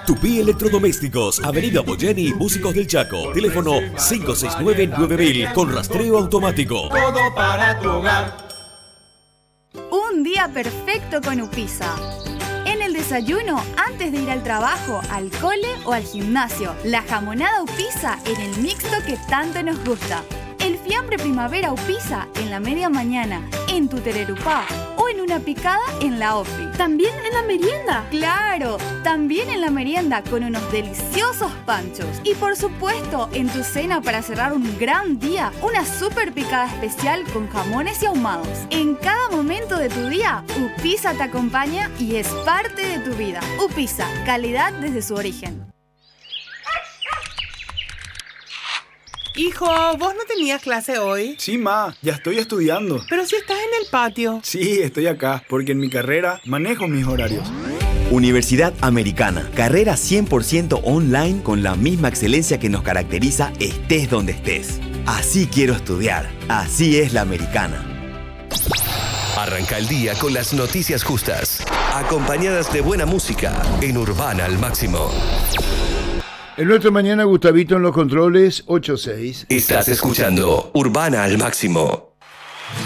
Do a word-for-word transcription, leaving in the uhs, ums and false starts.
Tupí Electrodomésticos, Avenida Boyeni, Músicos del Chaco. Teléfono cinco seis nueve nueve mil con rastreo automático. Todo para tu hogar. Un día perfecto con Upisa. En el desayuno, antes de ir al trabajo, al cole o al gimnasio, la jamonada Upisa en el mixto que tanto nos gusta. El fiambre primavera Upisa en la media mañana, en tu tererupá o en una picada en la ofi. ¿También en la merienda? ¡Claro! También en la merienda con unos deliciosos panchos. Y por supuesto, en tu cena para cerrar un gran día, una super picada especial con jamones y ahumados. En cada momento de tu día, Upisa te acompaña y es parte de tu vida. Upisa, calidad desde su origen. Hijo, ¿vos no tenías clase hoy? Sí, ma, ya estoy estudiando. Pero si estás en el patio. Sí, estoy acá, porque en mi carrera manejo mis horarios. Universidad Americana, carrera cien por ciento online con la misma excelencia que nos caracteriza estés donde estés. Así quiero estudiar, así es la Americana. Arranca el día con las noticias justas, acompañadas de buena música en Urbana al Máximo. En nuestra mañana, Gustavito en los controles, ocho seis. Estás escuchando Urbana al Máximo.